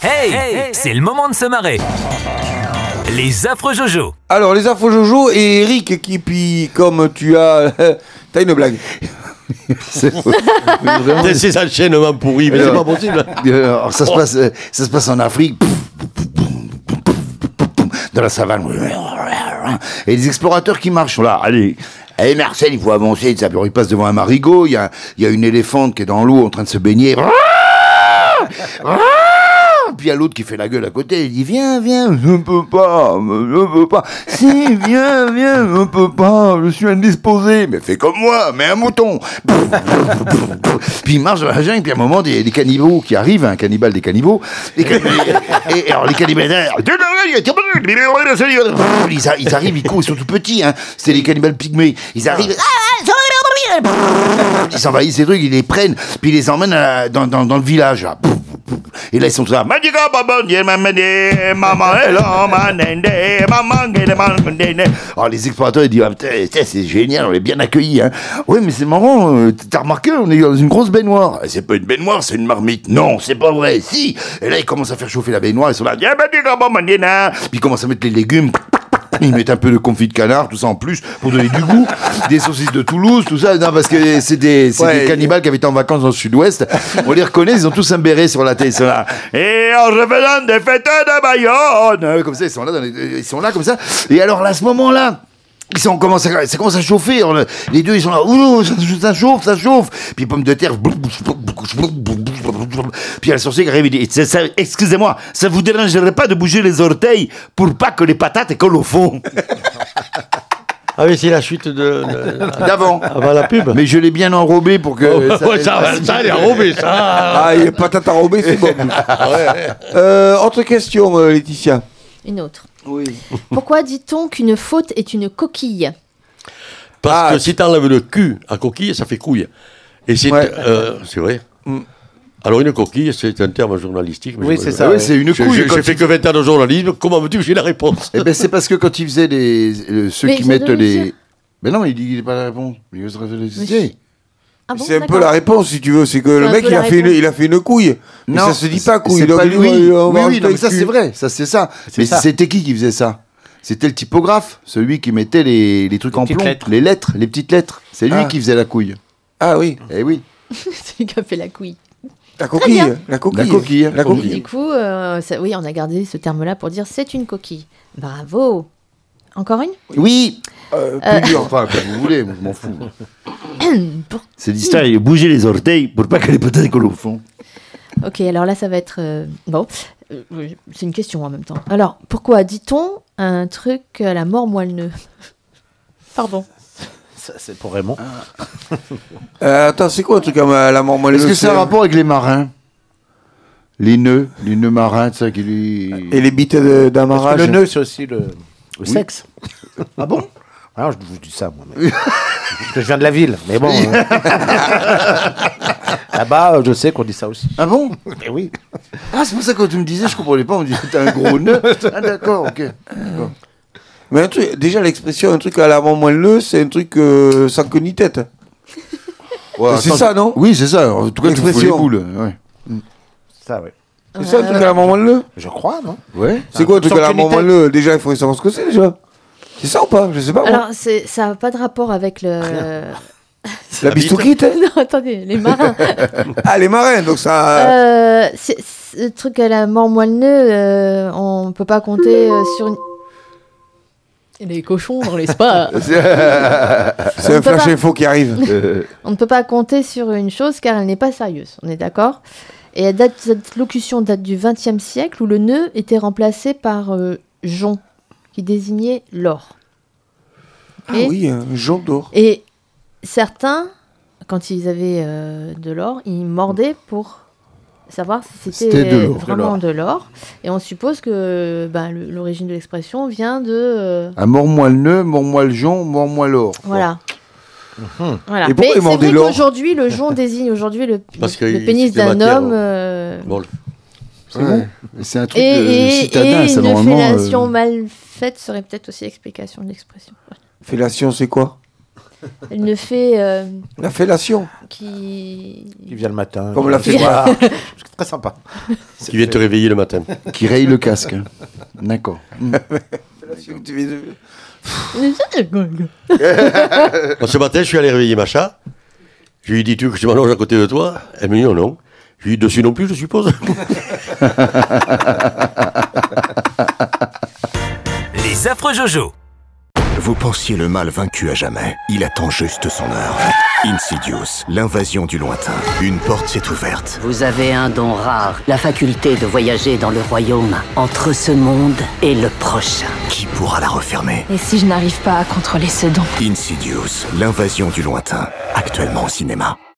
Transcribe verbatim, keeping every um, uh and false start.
Hey, hey, c'est le moment de se marrer. Les affreux Jojo. Alors, les affreux Jojo et Eric qui, puis, comme tu as... T'as une blague. C'est ces enchaînements pourris, mais c'est pas possible. Alors, ça, se passe, ça se passe en Afrique, dans la savane. Et les explorateurs qui marchent sont là. Allez, allez Marcel, il faut avancer. Alors, ils passent devant un marigot. Il y a, il y a une éléphante qui est dans l'eau en train de se baigner. Puis il y a l'autre qui fait la gueule à côté, il dit viens, viens, je ne peux pas, je ne peux pas. Si, viens, viens, je ne peux pas, je suis indisposé. Mais fais comme moi, mets un mouton. Puis il marche dans la jungle, puis à un moment, des, des cannibaux qui arrivent, un cannibale des cannibaux. Les cannibales, et, et alors les cannibales, ils, a, ils arrivent, ils courent, ils sont tout petits, hein. C'est les cannibales pygmées. Ils arrivent. Ils s'envahissent ces trucs, ils les prennent, puis ils les emmènent à, dans, dans, dans le village. Là. Et là, ils sont là. Alors, les explorateurs, ils disent, ah, putain, c'est génial, on est bien accueillis. Hein. Oui, mais c'est marrant, euh, t'as remarqué, on est dans une grosse baignoire. C'est pas une baignoire, c'est une marmite. Non, c'est pas vrai, si. Et là, ils commencent à faire chauffer la baignoire, ils sont là. Puis ils commencent à mettre les légumes. Ils mettent un peu de confit de canard, tout ça en plus, pour donner du goût. Des saucisses de Toulouse, tout ça. Non, parce que c'est des, c'est ouais, des cannibales qui avaient été en vacances dans le sud-ouest. On les reconnaît, ils ont tous un béret sur la tête. Ils sont là. Et en revenant des fêtes de Bayonne. Comme ça, ils sont là, dans les, ils sont là, comme ça. Et alors, là, à ce moment-là, ils sont, commence à, ça commence à chauffer. Alors, le, les deux, ils sont là. Ouh, ça, ça chauffe, ça chauffe. Puis, pommes de terre. Puis, la sorcière arrive et dit ça, ça, excusez-moi, ça vous dérangerait pas de bouger les orteils pour pas que les patates collent au fond? Ah oui, c'est la chute de, de... d'avant. Avant la pub. Mais je l'ai bien enrobé pour que. Oh, ça, ouais, ça, ça, ça, il est enrobé, ça. Ah, il est patate enrobée, c'est bon. Ouais, ouais. Euh, autre question, euh, Laetitia. Une autre. Oui. Pourquoi dit-on qu'une faute est une coquille? Parce ah, que si t'enlèves le cul à coquille, ça fait couille. Et c'est, ouais. euh, c'est vrai. Mm. Alors, une coquille, c'est un terme journalistique. Mais oui, c'est ça. Oui, c'est une couille. J'ai, j'ai fait que vingt ans de journalisme. Comment veux-tu que j'ai la réponse? Eh ben, c'est parce que quand ils faisaient les, euh, ceux mais qui mettent les. Mais non, il dit qu'il n'est pas la réponse. Il veut se réfléchir. Ah bon, c'est un d'accord. peu la réponse, si tu veux. C'est que c'est le mec, il a, fait une, il a fait une couille. Mais non, ça se dit pas couille. C'est pas lui. Oui, oui, oui, non, mais ça, cul. c'est vrai. Ça, c'est ça. C'est mais ça. C'était qui qui faisait ça? C'était le typographe, celui qui mettait les, les trucs les en plomb. Lettres. Les lettres, les petites lettres. C'est lui ah. qui faisait la couille. Ah oui. Eh oui. C'est lui qui a fait la couille. La coquille, la coquille. La coquille. La coquille. Du coup, euh, ça, oui, on a gardé ce terme-là pour dire c'est une coquille. Bravo. Encore une? Oui. Euh, plus euh... dur. Enfin, comme vous voulez, je m'en fous. pour... C'est l'histoire, il bouger les orteils pour pas que les patates collent au fond. Ok, alors là, ça va être... Euh... Bon, euh, c'est une question en même temps. Alors, pourquoi dit-on un truc à la mort moelle-neu? Pardon. Ça, c'est pour Raymond. Ah. euh, attends, c'est quoi un truc à la mort moelle-neu? Est-ce que c'est un rapport avec les marins? Les nœuds, les nœuds marins, ça qui lui... Et les bites de, d'amarrage. Le nœud, c'est aussi le, le oui. sexe. Ah bon? Alors, je vous dis ça, moi. Mais... Parce que je viens de la ville, mais bon. euh... Là-bas, je sais qu'on dit ça aussi. Ah bon? Mais oui. Ah, c'est pour ça que quand tu me disais, je comprenais pas, on me disait t'as un gros nœud. Ah d'accord, ok. D'accord. Mais un truc, déjà l'expression un truc à la mort moelle-neu, c'est un truc euh, sans queue ni tête. Ouais, c'est attends, ça, non? Oui, c'est ça. En tout cas, tu fous les boules. Ouais. Ça, ouais. C'est ça un truc à la mort moelle-neu? Je crois, non? Ouais. C'est quoi un truc à la mort moelle-neu? Déjà, il faudrait savoir ce que c'est déjà. C'est ça ou pas? Je sais pas. Alors, c'est, ça n'a pas de rapport avec le. La bistouquite? Non, attendez, les marins. Ah, les marins, donc ça. Euh, c'est, c'est, le truc à la mort moelle-neu, euh, on peut pas compter euh, sur une. Les cochons dans les spas. C'est un flash pas... info qui arrive. On ne peut pas compter sur une chose car elle n'est pas sérieuse. On est d'accord? Et elle date, cette locution date du vingtième siècle où le nœud était remplacé par euh, jonc, qui désignait l'or. Ah et, oui, un jonc d'or. Et certains, quand ils avaient euh, de l'or, ils mordaient pour savoir si c'était, c'était de l'or, vraiment de l'or. de l'or. Et on suppose que ben, le, l'origine de l'expression vient de... Euh... Un mord-moi le nœud, mord-moi le jonc, mord-moi l'or. Voilà. Mmh. Voilà. Et pourquoi mais ils mordaient c'est vrai l'or? qu'aujourd'hui, le jonc désigne aujourd'hui le, Parce le, le pénis d'un matière, homme. Euh... Bon. C'est ouais. bon. C'est un truc et, de et, citadin, et ça, une normalement. fellation euh... mal faite serait peut-être aussi l'explication de l'expression. Fellation, c'est quoi? Une fée euh, La fellation. qui... Qui vient le matin. Comme la qui- fée noire. C'est très sympa. Qui vient te réveiller le matin. Qui raye le casque. D'accord. Fellation, tu vis de- Alors, ce matin, je suis allé réveiller Macha. Je lui ai dit, tu veux que je m'allonge à côté de toi? Elle me dit, non, non. Je lui ai dit, dessus non plus, je suppose. Les affreux Jojo. Vous pensiez le mal vaincu à jamais. Il attend juste son heure. Insidious, l'invasion du lointain. Une porte s'est ouverte. Vous avez un don rare, la faculté de voyager dans le royaume, entre ce monde et le prochain. Qui pourra la refermer? Et si je n'arrive pas à contrôler ce don? Insidious, l'invasion du lointain. Actuellement au cinéma.